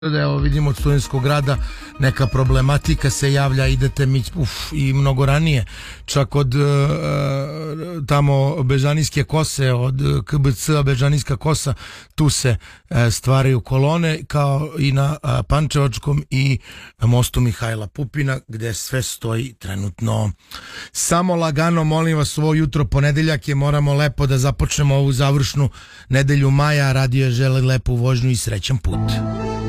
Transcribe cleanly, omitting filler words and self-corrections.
da evo vidimo od Studentskog grada neka problematika se javlja, idete mi i mnogo ranije, čak od tamo Bežanijske kose, od KBC-a Bežanijska kosa, tu se stvaraju kolone, kao i na Pančevačkom i mostu Mihajla Pupina, gde sve stoji trenutno. Samo lagano, molim vas, ovo jutro ponedeljak je, moramo lepo da započnemo ovu završnu nedelju maja. Radio je želi lepu vožnju i srećan put.